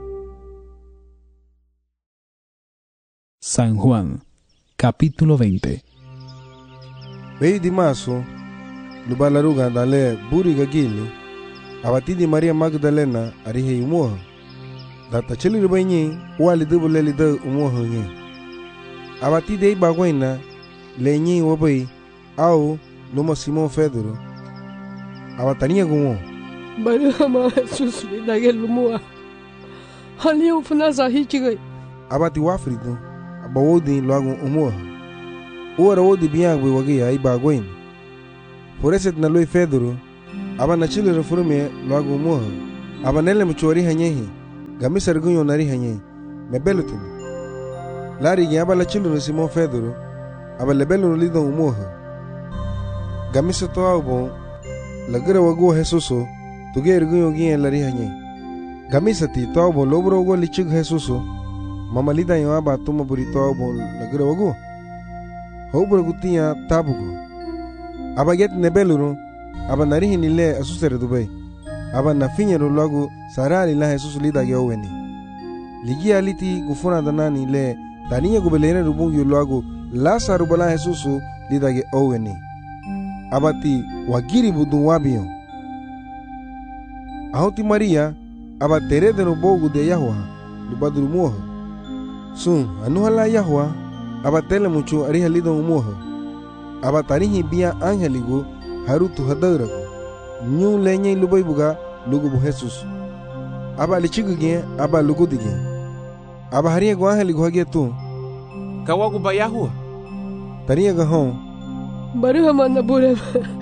San Juan, capítulo 20. Vei di maso lubalaruga dale buri gagili abatidi Maria Magdalena arihe umuho data cheli rubanyi wali dubule lida umuho nye abatide ibagwaina lenyi wabai au numa Simon Pedro abatania gumo barama Jesus lidage lumua hali ufuna sahichigai abati wafrido abawodi luagu umuho uara wodi biangwe wagi ibagwaina foreset na loi Pedro aba na chile furume loago moha aba nele mchori hanyehi gami sargunyo nari hanye mebelutin lari ge aba la chile Simon Pedro aba lebelu lido moha gami sato abo lagara wago Jesuso tuge ergunyo gi lari hanye gami sati to abo lobro go lichig Jesuso mama lida yo aba tuma burito abo lagara wago hobro gutia tabugo aba get nebeluru aba narihi nile asusere Dubai aba na finyero logo sarali la Jesus lida ge oweni ligi aliti gufuna danani le taniya gubelere rubungi logo la sarubala Jesus lida ge oweni abati wagiri budun wabiyo ahoti Maria aba tere de robogu de Yahwa lubadru moha sun anuhala Yahwa aba tele mucho ariha lido moha aba tarihi bia angeligo harutu hadarago nyu lenye lubai buga lugu bu Jesus aba lichiguge aba lugu dige aba hariya go angeligo hage tu kawagu ba Yahwa tariya ga hon bari hamana bure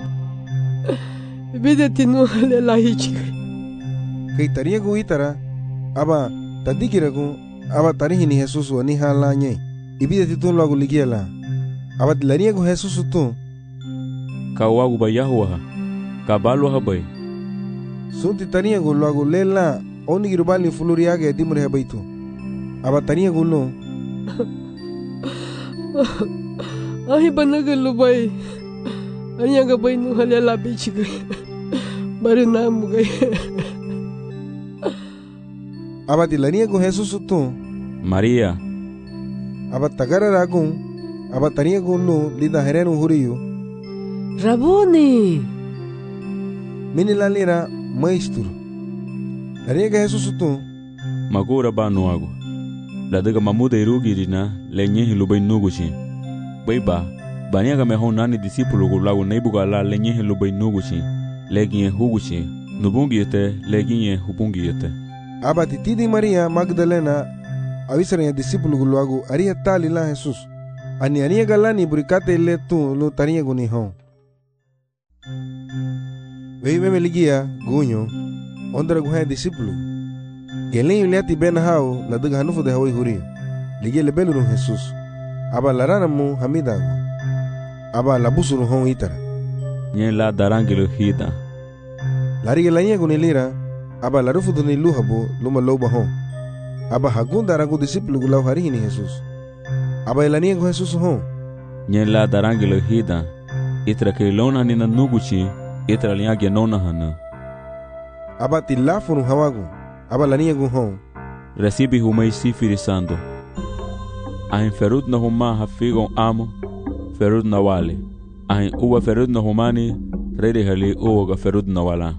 bide tinu le lahichi kai tariya go itara aba tadigirago aba tarihi ni Jesus wani halanye ibide titun logo ligiela aba lariya go Jesus tu kawagu ba Yahwa kabalo habai sunti tariya go logo lela oni girubali fuluriage dimre habaitu aba tariya go no ahi banaga lubai anya ga bainu halela bichi bari nam gai aba dilania go Jesus tu Maria aba tagara ragun aba tariya go no lida herenu huriyo Rabuni mini lalira maestro tariya ga Jesus tu magura ba noago la daga mamuda irugirina lenye hilubai nuguchi baiba bania ga mehon nani discipulo go lago neibuga la lenye hilubai nuguchi leginye huguchi nubungiyete leginye hubungiyete aba titidi Maria Magdalena avisaranya discipulo go lago aria tali la Jesus ani ania galani burikate le tu lo tariya go ni hon vei meme ligia gunyo ondra go ha discipulo gelen yuliati ben hao la daga hanufu de hawai huri ligia le beluru Jesus aba larana mu hamidago aba labusuru hon itara nye la darangelo hida lariga lanya gunilira aba larufu duni luhabo luma loba hon aba hagunda rangu discipulo gulau harihi ni Jesus aba elania go Jesus hon nye la darangelo hida itra ke lona nina nuguchi itra liya genona hana aba tilafunu hawagu aba lania go hon recibe humai sifirisando ahin ferud na huma hafigon amo ferud na wale ahin uwa ferud na humani rede hali uwa ga ferud na wala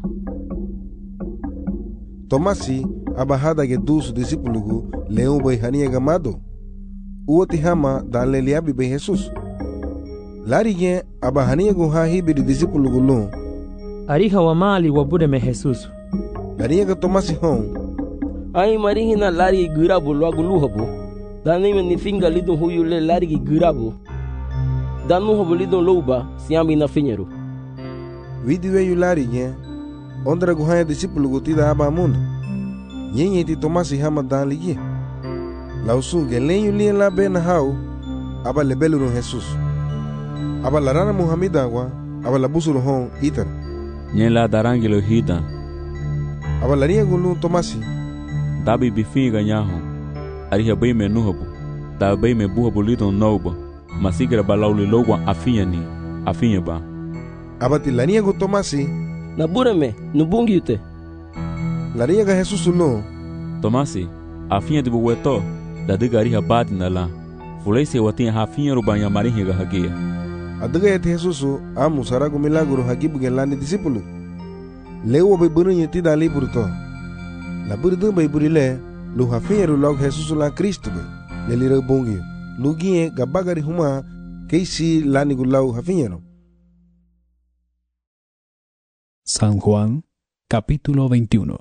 Tomasi aba hada ge dusu disipulugu leu bai hania gamado uwa tihama dan le liabi bai Jesus lari ge aba hania go ha hibi disipulugu no ariha wa mali wa bude me Jesus lari ge Tomasi hon ai marihina lari gurabo logo luhabo dani me ni finga lidon huyu le lari gurabo danu hobo lidon louba siambi na finheiro vidiwe yu lari ge ondra go ha disipulugu tida aba munda nyenye ti Tomasi hama dan ligi lausu gelen yu lien la ben hau aba lebeluru Jesus aba larana Muhammeda wa aba labusuru hon itar nye la darangelo hida aba laria gulu Tomasi dabi bifinga nyaho ariha bai me nuhabu da bai me buhabu lidon nouba masigra balauli logwa afinya ba aba tilania go Tomasi na bureme nubungiyute laria ga Jesus no Tomasi afinya de buweto da diga ariha bad na la fulaise watin hafinya rubanya marihi ga hagia adaga et Jesus amu sarago milagro hagibu gelani discipulu lewo bai burunya ti dali burto la burdo bai burile lu hafinya ru log Jesus la Cristo bai le lira bongi lugie gabagari huma keisi lani gulau hafinya no. San Juan, capítulo 21.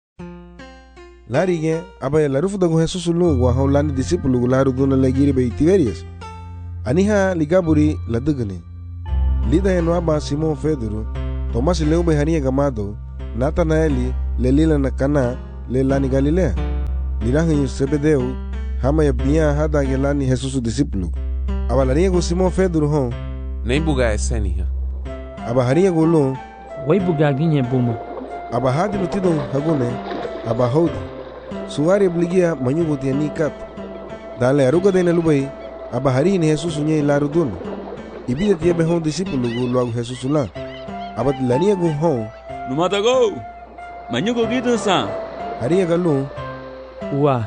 Larige aba la rufu dago Jesus lu wa hawlani discipulu laru duna legiri bai Tiberias aniha ligaburi la dugani lida eno aba Simon Pedro Tomasi leo be haria gamado, Natanaeli le lila na Kana le lani Galilea. Lirahin Sebedeu, hama ya bia hada ge lani Jesus discípulo. Aba laria go Simon Pedro hon. Nem buga esenia. Aba haria go lo. Wai buga ginye buma. Aba hadi lutido hagone. Aba hodi. Suari obligia manyugo tiani kat. Dale aruga de lubai. Aba hari ni Jesus nye larudun. Ibida tia be hon discípulo go logo Jesus la. Aba lania go hon. Numata go. Manyugo gitu sa. Haria galo. Wa.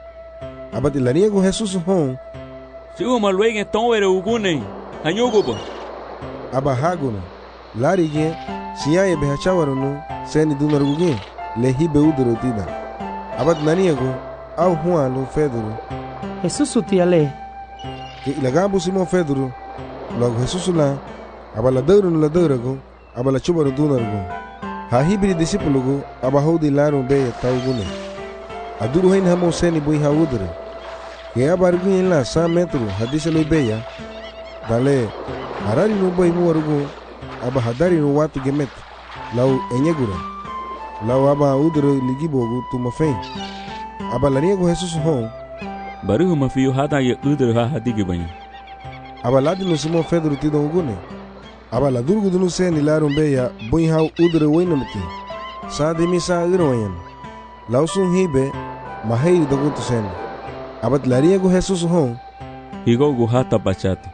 Aba lania go Jesus hon. Sigo malwege tonwere ugune. Hanyugo ba. Aba haguna. Lari ge siya be hachawaruno seni dunaruge le hibe udro tida. Aba lania go au Juan lo Pedro. Jesus utiale. Que ilagabo Simon Pedro. Logo Jesus la. Aba la deuro go. Aba la chubaru dunarugo. Ha hibri discípulo go. Aba hodi laro be taugune. Aduru hain hamo seni boi ha udre. Que abarguin la 100 metros hadise lo beya. Dale harari no boi muarugo. Aba hadari no watu gemet. Lau enyegura. Lau aba udre ligibogo tumafen. Aba laniego Jesus hon. Baru mafiyo hada ye udre ha hadige banya. Aba ladi no Simon Pedro tido ugune. Aba la durgu dunu seni larum beya boi ha udre wainamti. Sa de misa iroyen. Lau sun hibe mahei doguntu seni. Abat lariego Jesus hon. Higo go hata bachate.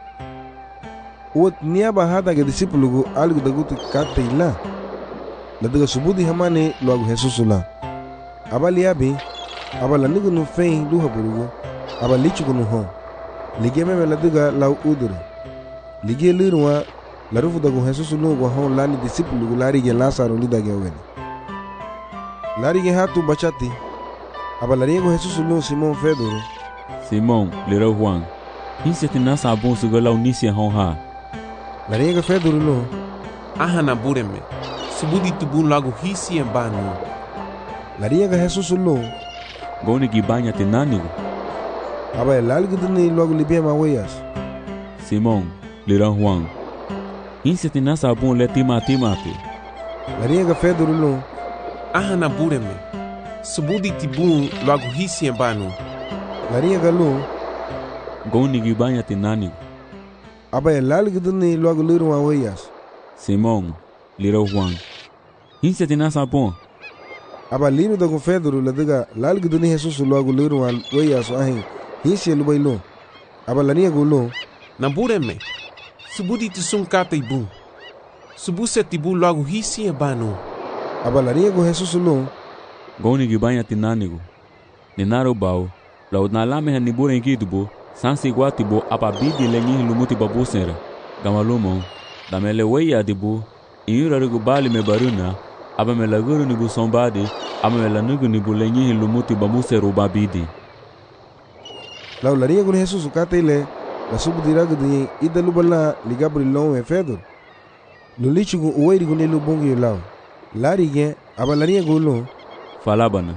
Uot niaba hada ge discípulo go algo dagutu kate ila. Ladaga subudi hamane logo Jesus la. Aba liabi. Aba la nigo no fein duha burugo. Aba lichu no hon. Ligie me ladaga lau udure. Ligie lirwa la rufu dago Jesus no go hon lani discípulo go lari ge Lazaro lida ge wen. Lari ge hatu bachati. Aba lariego Jesus no Simon Pedro. Simon, lera Juan. Inse tina sabon suga lau nisia hon ha. Lariego Pedro no. Ahana bureme. Subudi tubun lago hisi embano. Lariego Jesus no. Goni gibanya tenanigo. Aba lalgo dini logo libia mawayas. Simon, lera Juan. Inse tina sabon le timate. Lariego Pedro no. Ahana bureme. Subudi tibun logo hisi embano. Laria galo. Goni gibanya tenanigo. Aba lalgo dini logo liru mawayas. Simon, lera Juan. Inse tina sabon. Aba liru dago Pedro ladaga lalgo dini Jesus logo liru mawayas ahin. Hisi lubailo. Aba lania golo. Nambureme. Subudi tisun kata ibu. Subuse tibu logo hisi embano. Aba lania go Jesus no. Goni gibanya tenanigo. Ninaro bao. Lau nalame hanibure ngidubo. Sansi guatibo apa bidi lenyi lumuti babu senra. Gamalumo. Damele weya dibo. Inyura rigu bali me baruna. Aba me laguru nibu sombadi. Aba me lanugu nibu lenyi lumuti babu seru babidi. Lau laria gun Jesus kate ile. La subu diragu di ida lubala ligabri long e Pedro. Lulichu gun uwe rigu nilu bungi lau. Lari gen. Aba laria gulo. Falabana.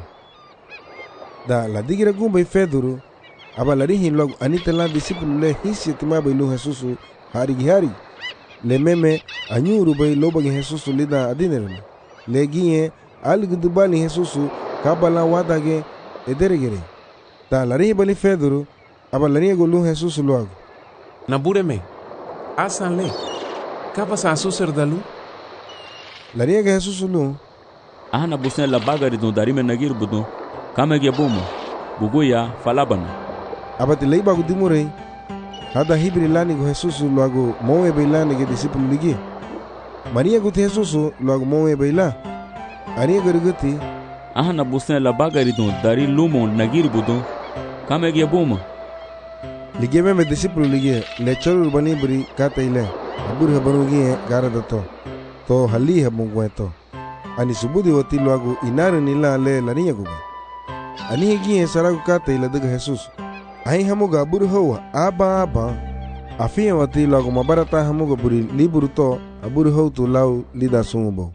Da la digira gumba Pedro. Aba larihin logo anita la discípulo le hisi timaba ilu Jesus hari. Le meme anyuru bay loba ge Jesus lida adinerna. Le gie algu dubali Jesus kabala wadage ederegere. Da larihin bali Pedro. Aba larihin golu Jesus logo. Nabureme. Asan le. Kapa sa suser dalu. Larihin ge Jesus lo. Ahana busen la bagari don darime nagir budon. Kamege bomo. Buguya falabana. Abati leiba gudimure. Hada hibri lani go Jesus logo moe beilani ge discípulo ligi. Maria guti Jesus logo moe beila. Ari gerguti. Ahana busen la bagari don dari lumon nagir budon. Kamege bomo. Ligi me discípulo ligi le chol bani bri kata ile. Abur habarugi gara dato. To hali habungweto. Ani subudi wati logo inaru nila le laniya guba. Ani hegi saragu kata ile daga Jesus. Ahi hamuga buru hawa aba. Afia wati logo mabarata hamuga buri liburu to aburu hau tu lau lida sumubo.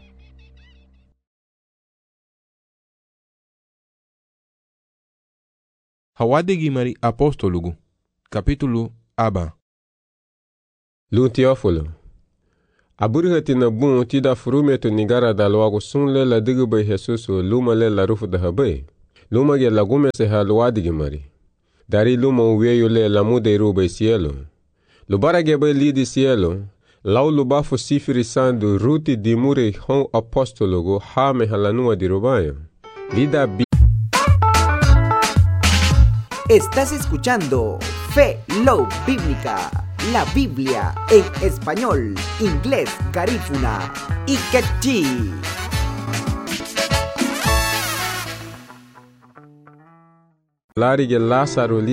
Hawadigi mari apostolugu. Capítulo Aba. Lu Teófilo. Aburhati na bun tida furumeto nigara da luago sunle la digube Jesus luma le la rufu da habe. Luma ge lagume se ha luadige mari. Dari luma uweyo le la mude rube cielo. Lubara ge be lidi cielo. Lau luba fu sifiri sandu ruti di mure hon apostologo ha me halanua di rubayo. Lida bi. Estás escuchando Fe Love Bíblica, la Biblia en español, inglés, garífuna y quechí. Lari ge Lázaro